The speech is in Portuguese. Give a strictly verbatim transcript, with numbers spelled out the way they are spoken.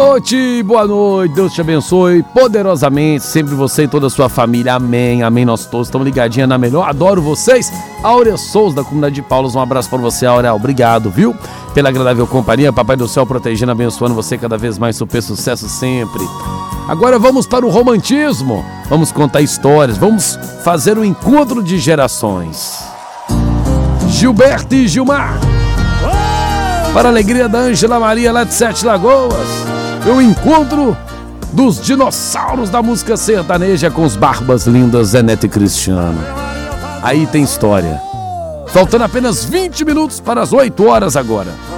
noite, boa noite, Deus te abençoe poderosamente, sempre você e toda a sua família, amém, amém, nós todos estamos ligadinhos na melhor, adoro vocês. Áurea Souza da comunidade de Paulos, um abraço para você, Áurea, obrigado, viu, pela agradável companhia, papai do céu protegendo, abençoando você cada vez mais, super sucesso sempre. Agora vamos para o romantismo, vamos contar histórias, vamos fazer um encontro de gerações. Gilberto e Gilmar, para a alegria da Ângela Maria lá de Sete Lagoas, o encontro dos dinossauros da música sertaneja com os barbas lindas Zé Neto e Cristiano. Aí tem história. Faltando apenas vinte minutos para as oito horas agora.